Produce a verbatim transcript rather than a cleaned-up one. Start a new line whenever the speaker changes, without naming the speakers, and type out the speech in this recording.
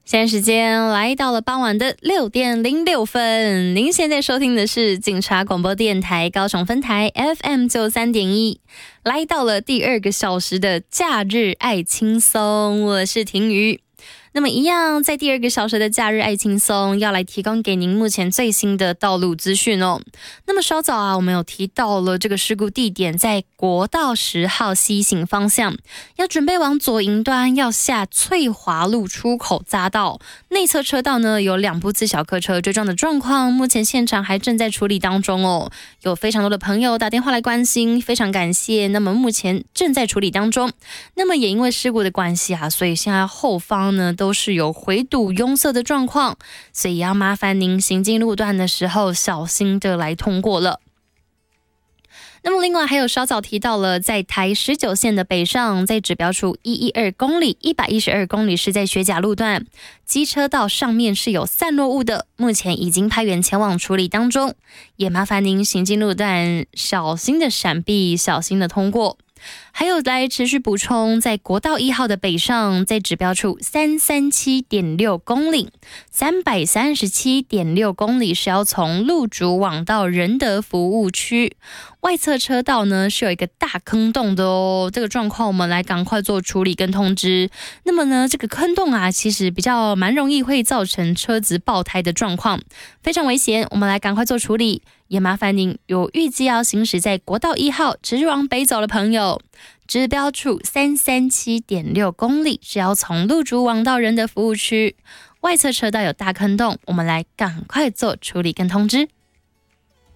现在时间来到了傍晚的六点零六分，您现在收听的是警察广播电台高雄分台 F M 九三点一，来到了第二个小时的假日爱轻松，我是婷瑜。那么一样，在第二个小时的假日爱轻松，要来提供给您目前最新的道路资讯哦。那么稍早啊，我们有提到了这个事故地点在国道十号西行方向，要准备往左营端要下翠华路出口匝道，内侧车道呢有两部自小客车追撞的状况，目前现场还正在处理当中哦。有非常多的朋友打电话来关心，非常感谢。那么目前正在处理当中。那么也因为事故的关系啊，所以现在后方呢都是有回堵拥塞的状况，所以要麻烦您行进路段的时候小心的来通过了。那么另外还有稍早提到了，在台十九线的北上，在指标处一百一十二公里、一百一十二公里是在学甲路段，机车道上面是有散落物的，目前已经派员前往处理当中，也麻烦您行进路段小心的闪避，小心的通过。还有来持续补充，在国道一号的北上，在指标处三百三十七点六公里、三百三十七点六公里是要从路竹往到仁德服务区，外侧车道呢是有一个大坑洞的哦，这个状况我们来赶快做处理跟通知。那么呢，这个坑洞啊，其实比较蛮容易会造成车子爆胎的状况，非常危险，我们来赶快做处理。也麻烦您有预计要行驶在国道一号持续往北走的朋友，指标处三百三十七点六公里是要从路竹往到仁德服务区，外侧车道有大坑洞，我们来赶快做处理跟通知。